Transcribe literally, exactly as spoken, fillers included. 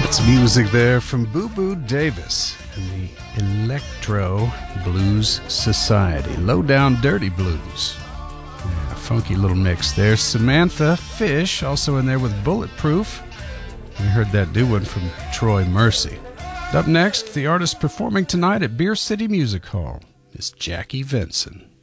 Music there from Boo Boo Davis and the Electro Blues Society. Low Down Dirty Blues. Yeah, funky little mix there. Samantha Fish also in there with Bulletproof. We heard that new one from Troy Mercy. Up next, the artist performing tonight at Beer City Music Hall is Jackie Vinson.